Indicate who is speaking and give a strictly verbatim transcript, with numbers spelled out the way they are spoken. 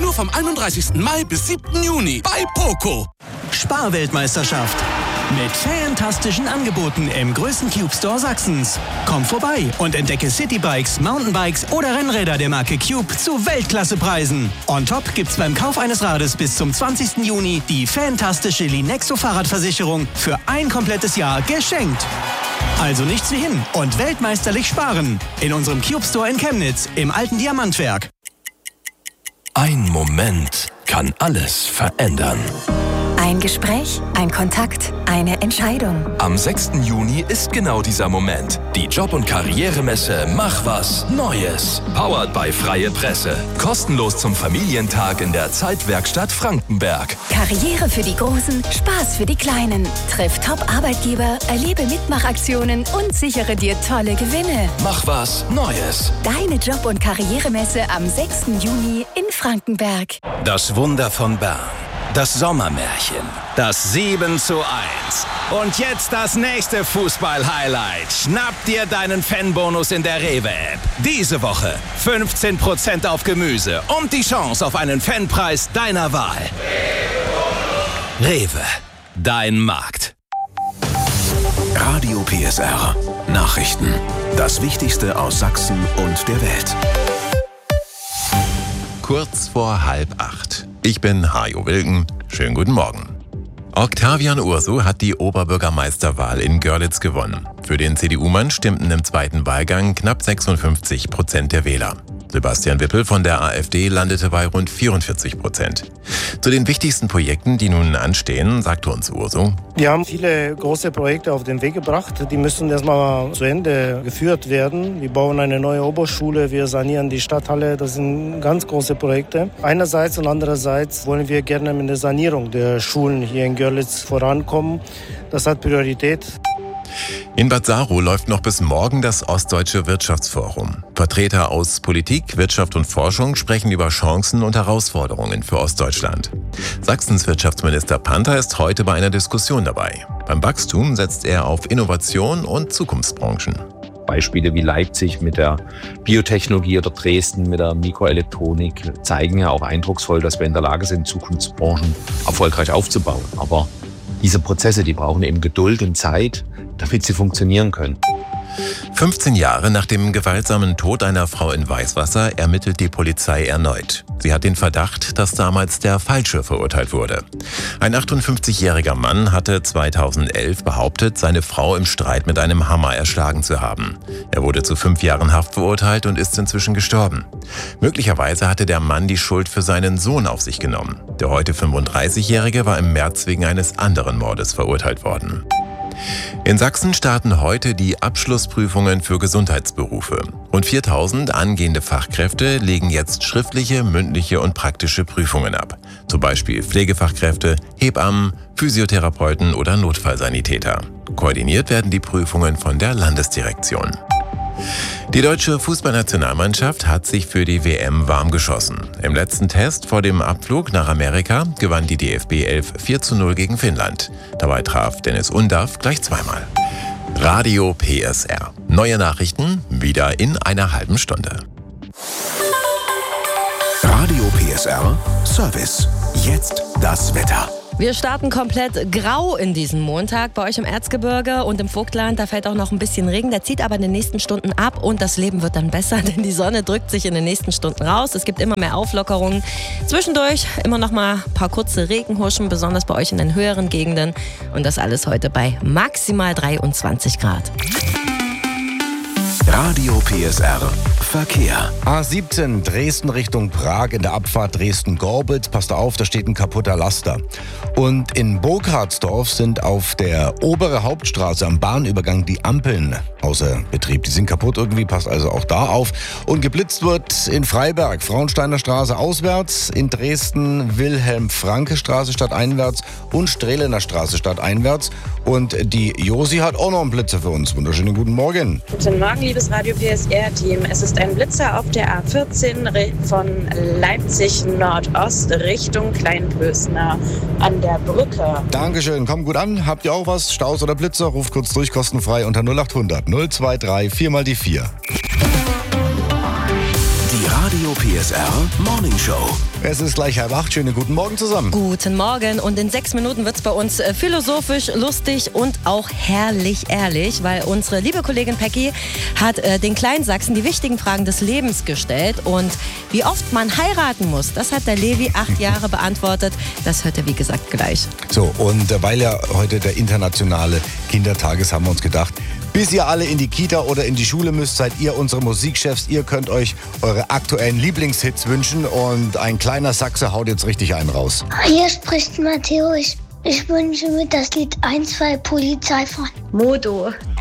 Speaker 1: Nur vom einunddreißigsten Mai bis siebten Juni bei Poco.
Speaker 2: Sparweltmeisterschaft. Mit fantastischen Angeboten im größten Cube Store Sachsens. Komm vorbei und entdecke Citybikes, Mountainbikes oder Rennräder der Marke Cube zu Weltklassepreisen. On top gibt's beim Kauf eines Rades bis zum zwanzigsten Juni die fantastische Linexo Fahrradversicherung für ein komplettes Jahr geschenkt. Also nichts wie hin und weltmeisterlich sparen. In unserem Cube Store in Chemnitz im alten Diamantwerk.
Speaker 3: Ein Moment kann alles verändern.
Speaker 4: Ein Gespräch, ein Kontakt, eine Entscheidung.
Speaker 3: Am sechsten Juni ist genau dieser Moment. Die Job- und Karrieremesse Mach was Neues. Powered by Freie Presse. Kostenlos zum Familientag in der Zeitwerkstatt Frankenberg.
Speaker 4: Karriere für die Großen, Spaß für die Kleinen. Triff Top-Arbeitgeber, erlebe Mitmachaktionen und sichere dir tolle Gewinne.
Speaker 3: Mach was Neues.
Speaker 4: Deine Job- und Karrieremesse am sechsten Juni in Frankenberg.
Speaker 5: Das Wunder von Bern. Das Sommermärchen. Das sieben zu eins. Und jetzt das nächste Fußball-Highlight. Schnapp dir deinen Fanbonus in der Rewe-App. Diese Woche fünfzehn Prozent auf Gemüse und die Chance auf einen Fanpreis deiner Wahl. Rewe. Dein Markt.
Speaker 6: Radio P S R. Nachrichten. Das Wichtigste aus Sachsen und der Welt.
Speaker 7: Kurz vor halb acht. Ich bin Hajo Wilken. Schönen guten Morgen. Octavian Ursu hat die Oberbürgermeisterwahl in Görlitz gewonnen. Für den C D U-Mann stimmten im zweiten Wahlgang knapp sechsundfünfzig Prozent der Wähler. Sebastian Wippel von der AfD landete bei rund vierundvierzig Prozent. Zu den wichtigsten Projekten, die nun anstehen, sagte uns Ursu:
Speaker 8: Wir haben viele große Projekte auf den Weg gebracht. Die müssen erstmal zu Ende geführt werden. Wir bauen eine neue Oberschule, wir sanieren die Stadthalle. Das sind ganz große Projekte. Einerseits und andererseits wollen wir gerne mit der Sanierung der Schulen hier in Görlitz vorankommen. Das hat Priorität.
Speaker 7: In Bad Saro läuft noch bis morgen das Ostdeutsche Wirtschaftsforum. Vertreter aus Politik, Wirtschaft und Forschung sprechen über Chancen und Herausforderungen für Ostdeutschland. Sachsens Wirtschaftsminister Panther ist heute bei einer Diskussion dabei. Beim Wachstum setzt er auf Innovation und Zukunftsbranchen.
Speaker 9: Beispiele wie Leipzig mit der Biotechnologie oder Dresden mit der Mikroelektronik zeigen ja auch eindrucksvoll, dass wir in der Lage sind, Zukunftsbranchen erfolgreich aufzubauen. Aber diese Prozesse, die brauchen eben Geduld und Zeit, damit sie funktionieren können.
Speaker 7: fünfzehn Jahre nach dem gewaltsamen Tod einer Frau in Weißwasser ermittelt die Polizei erneut. Sie hat den Verdacht, dass damals der Falsche verurteilt wurde. Ein achtundfünfzigjähriger Mann hatte zweitausendelf behauptet, seine Frau im Streit mit einem Hammer erschlagen zu haben. Er wurde zu fünf Jahren Haft verurteilt und ist inzwischen gestorben. Möglicherweise hatte der Mann die Schuld für seinen Sohn auf sich genommen. Der heute fünfunddreißigjährige war im März wegen eines anderen Mordes verurteilt worden. In Sachsen starten heute die Abschlussprüfungen für Gesundheitsberufe. Rund viertausend angehende Fachkräfte legen jetzt schriftliche, mündliche und praktische Prüfungen ab. Zum Beispiel Pflegefachkräfte, Hebammen, Physiotherapeuten oder Notfallsanitäter. Koordiniert werden die Prüfungen von der Landesdirektion. Die deutsche Fußballnationalmannschaft hat sich für die W M warm geschossen. Im letzten Test vor dem Abflug nach Amerika gewann die D F B elf vier zu null gegen Finnland. Dabei traf Dennis Undaff gleich zweimal. Radio P S R. Neue Nachrichten wieder in einer halben Stunde.
Speaker 6: Radio P S R Service. Jetzt das Wetter.
Speaker 10: Wir starten komplett grau in diesen Montag. Bei euch im Erzgebirge und im Vogtland, da fällt auch noch ein bisschen Regen. Der zieht aber in den nächsten Stunden ab und das Leben wird dann besser, denn die Sonne drückt sich in den nächsten Stunden raus. Es gibt immer mehr Auflockerungen. Zwischendurch immer noch mal ein paar kurze Regenhuschen, besonders bei euch in den höheren Gegenden. Und das alles heute bei maximal dreiundzwanzig Grad.
Speaker 6: Radio P S R Verkehr.
Speaker 11: A siebzehn Dresden Richtung Prag in der Abfahrt Dresden-Gorbitz. Passt auf, da steht ein kaputter Laster. Und in Burkhardsdorf sind auf der oberen Hauptstraße am Bahnübergang die Ampeln außer Betrieb. Die sind kaputt irgendwie, passt also auch da auf. Und geblitzt wird in Freiberg, Frauensteiner Straße auswärts, in Dresden Wilhelm-Franke-Straße stadteinwärts und Strehlener Straße stadteinwärts. Und die Josi hat auch noch einen Blitzer für uns. Wunderschönen guten Morgen.
Speaker 12: Guten Morgen, liebes Radio P S R-Team. Es ist ein Blitzer auf der A vierzehn von Leipzig Nordost Richtung Kleinpösner an der Brücke.
Speaker 11: Dankeschön, kommt gut an. Habt ihr auch was? Staus oder Blitzer? Ruft kurz durch, kostenfrei unter null achthundert null zwei drei vier mal die vier.
Speaker 6: Die Radio P S R Morning Show.
Speaker 11: Es ist gleich halb acht. Schönen guten Morgen zusammen.
Speaker 10: Guten Morgen und in sechs Minuten wird es bei uns äh, philosophisch, lustig und auch herrlich ehrlich, weil unsere liebe Kollegin Peggy hat äh, den kleinen Sachsen die wichtigen Fragen des Lebens gestellt und wie oft man heiraten muss, das hat der Levi acht Jahre beantwortet. Das hört er wie gesagt gleich.
Speaker 11: So, und äh, weil ja heute der internationale Kindertag ist, haben wir uns gedacht, bis ihr alle in die Kita oder in die Schule müsst, seid ihr unsere Musikchefs. Ihr könnt euch eure aktuellen Lieblingshits wünschen und ein kleiner Sachse haut jetzt richtig einen raus.
Speaker 13: Hier spricht Matteo. Ich, ich wünsche mir das Lied eins zwei Polizei von Modo.